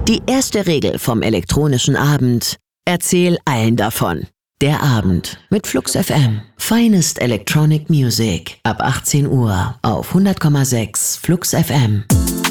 Die erste Regel vom elektronischen Abend: Erzähl allen davon. Der Abend mit Flux FM. Finest Electronic Music. Ab 18 Uhr auf 100,6 Flux FM.